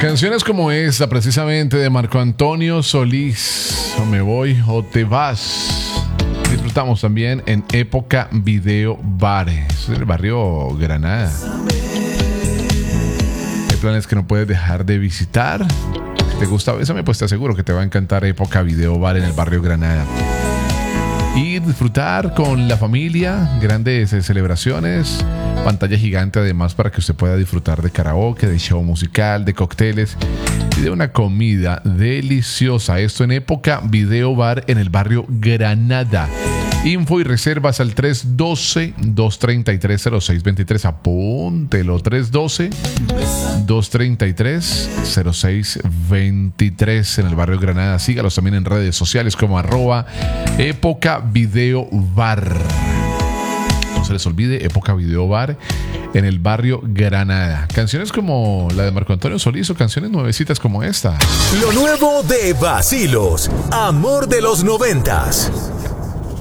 Canciones como esta, precisamente de Marco Antonio Solís, O me voy o te vas. Disfrutamos también en Época Video Bar, es el barrio Granada. Hay planes que no puedes dejar de visitar. Si te gusta Bésame, pues te aseguro que te va a encantar Época Video Bar en el barrio Granada. Y disfrutar con la familia, grandes celebraciones, pantalla gigante además para que usted pueda disfrutar de karaoke, de show musical, de cócteles y de una comida deliciosa. Esto en Época Video Bar en el barrio Granada. Info y reservas al 312-233-0623. Apúntelo, 312-233-0623 en el barrio Granada. Sígalos también en redes sociales como @Época Video Bar. No se les olvide, Época Video Bar en el barrio Granada. Canciones como la de Marco Antonio Solís o canciones nuevecitas como esta. Lo nuevo de Vacilos, Amor de los 90s.